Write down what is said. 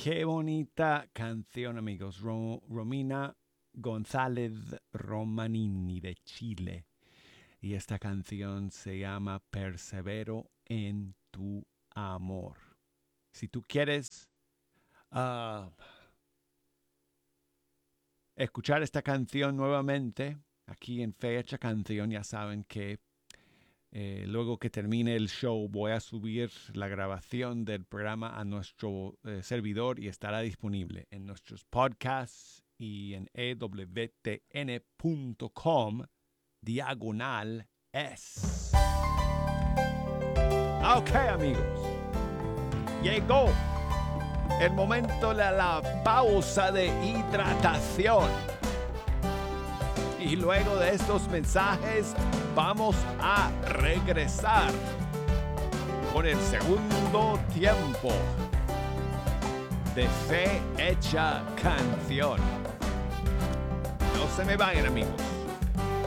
Qué bonita canción, amigos. Romina González Romanini de Chile. Y esta canción se llama Persevero en tu amor. Si tú quieres escuchar esta canción nuevamente, aquí en Fecha Canción, ya saben que luego que termine el show voy a subir la grabación del programa a nuestro servidor y estará disponible en nuestros podcasts y en ewtn.com/es. Ok, amigos, llegó el momento de la pausa de hidratación. Y luego de estos mensajes vamos a regresar con el segundo tiempo de Fe Hecha Canción. No se me vayan, amigos.